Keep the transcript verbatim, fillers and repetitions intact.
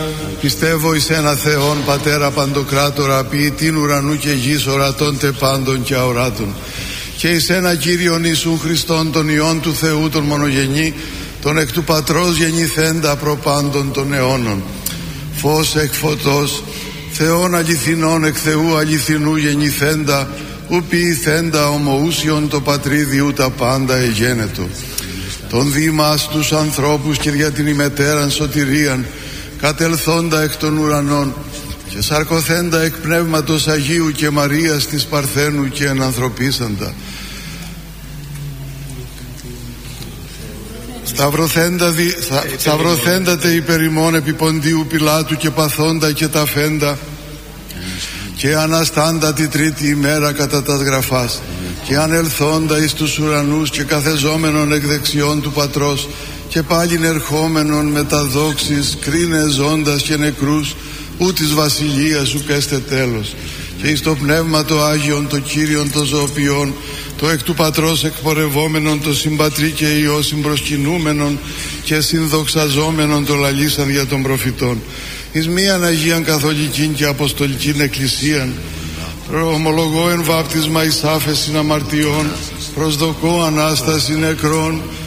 Πιστεύω εις ένα Θεόν Πατέρα Παντοκράτορα, ποιητήν ουρανού και γης, ορατών τε πάντων και αοράτων, και εις ένα Κύριον Ιησούν Χριστόν, τον Υιόν του Θεού, τον μονογενή, τον εκ του Πατρός γεννηθέντα προπάντων των αιώνων, φως εκ φωτός, Θεόν αληθινών εκ Θεού αληθινού γεννηθέντα, ου ποιηθέντα ομοούσιον το πατρίδιου τα πάντα εγένετο. Τον δήμας τους ανθρώπους και για την ημετέραν σωτηρίαν, κατελθόντα εκ των ουρανών και σαρκωθέντα εκ πνεύματος Αγίου και Μαρίας της Παρθένου και ενανθρωπίσαντα. Σταυρωθέντα, δι, θα, σταυρωθέντατε υπερ ημών επί Ποντίου Πιλάτου και παθόντα και τα φέντα και αναστάντα τη τρίτη ημέρα κατά τας γραφάς και ανελθόντα εις τους ουρανούς και καθεζόμενον εκ δεξιών του Πατρός και πάλιν ερχόμενον με τα δόξης κρίνε ζώντας και νεκρούς, ού της βασιλείας σου πέστε τέλος, και εις το πνεύμα το Άγιον το Κύριον το ζωοποιών, το εκ του Πατρός εκπορευόμενον, το συμπατρί και Υιό συμπροσκυνούμενον και συνδοξαζόμενον το λαλήσαν για των προφητών, εις μίαν Αγίαν Καθολικήν και Αποστολικήν Εκκλησίαν, ομολογώ εν βάπτισμα εις άφεσιν αμαρτιών, προσδοκώ Ανάσταση νεκρών,